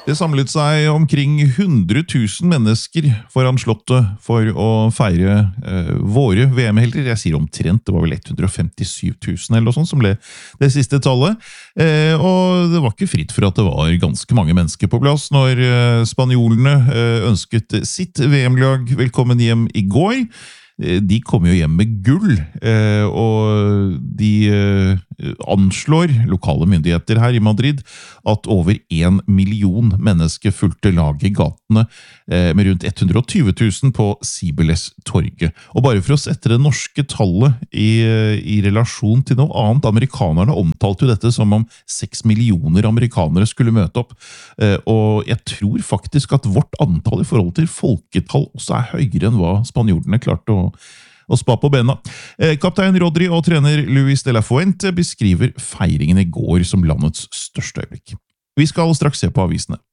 Det samlet seg omkring 100 000 mennesker foran slottet for å feire våre VM-helter. Jeg sier omtrent, det var vel 157 000 eller noe sånt som ble det siste tallet. Og det var ikke fritt for at det var ganske mange mennesker på plass når spanjolene ønsket sitt VM-lag velkommen hjem i går. De kom jo hjem med gull, og de anslår, lokale myndigheter her i Madrid, at over 1 million mennesker fulgte laget i gatene med rundt 120 000 på Cibeles-torget. Og bare for å sette det norske tallet i relasjon til noe annet, amerikanerne omtalte jo dette som om 6 millioner amerikanere skulle møte opp. Og jeg tror faktisk at vårt antall i forhold til folketall også er høyere enn hva spanjolene klarte å spa på bena. Kaptein Rodri og trener Luis de la Fuente beskriver feiringen i går som landets største øyeblikk. Vi skal straks se på avisene.